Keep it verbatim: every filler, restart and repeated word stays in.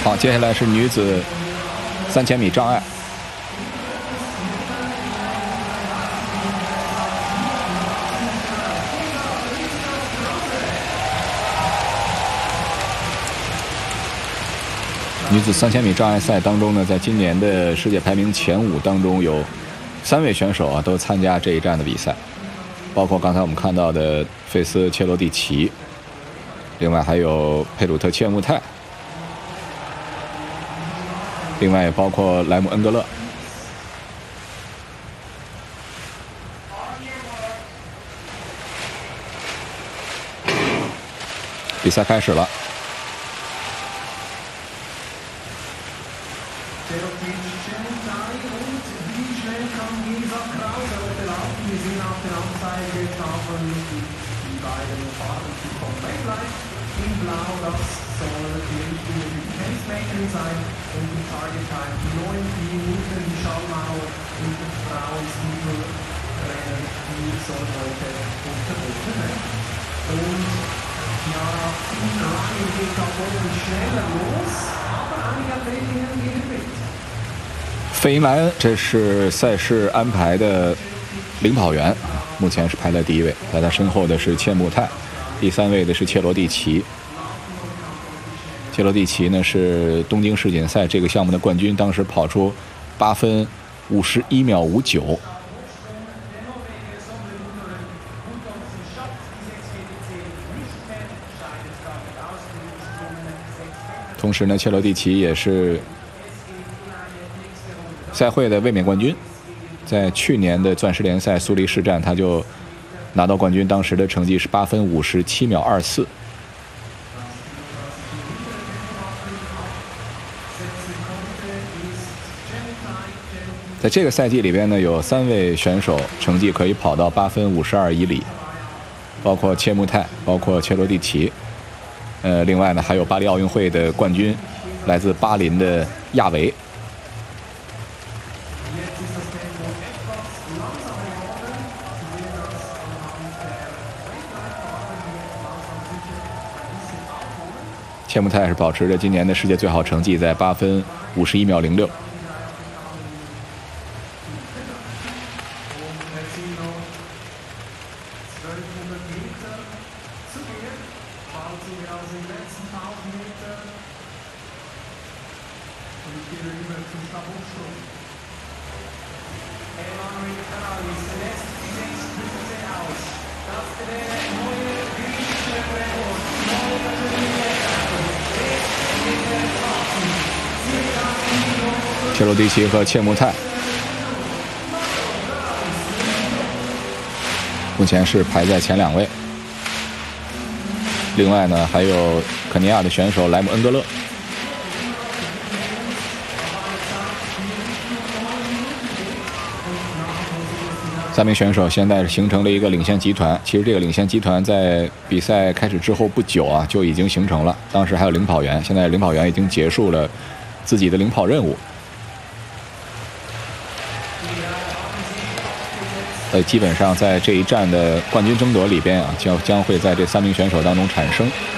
好，接下来是女子三千米障碍。女子三千米障碍赛当中呢，在今年的世界排名前五当中，有三位选手啊都参加这一站的比赛，包括刚才我们看到的费斯切罗蒂奇，另外还有佩鲁特切穆泰，另外也包括莱姆恩格勒。比赛开始了。费因莱恩，这是赛事安排的领跑员，目前是排在第一位，在他身后的是切穆泰，第三位的是切罗蒂奇。切罗蒂奇呢是东京世锦赛这个项目的冠军，当时跑出八分五十一秒五九。同时呢，切罗蒂奇也是赛会的卫冕冠军，在去年的钻石联赛苏黎世站，他就拿到冠军，当时的成绩是八分五十七秒二四。在这个赛季里边呢，有三位选手成绩可以跑到八分五十二以里，包括切穆泰，包括切罗蒂奇。呃，另外呢，还有巴黎奥运会的冠军，来自巴林的亚维。切穆泰是保持着今年的世界最好成绩，在八分五十一秒零六。切罗蒂奇和切穆泰目前是排在前两位。另外呢，还有肯尼亚的选手莱姆恩格勒。三名选手现在是形成了一个领先集团。其实这个领先集团在比赛开始之后不久啊就已经形成了，当时还有领跑员，现在领跑员已经结束了自己的领跑任务。呃，基本上在这一站的冠军争夺里边啊，将将会在这三名选手当中产生。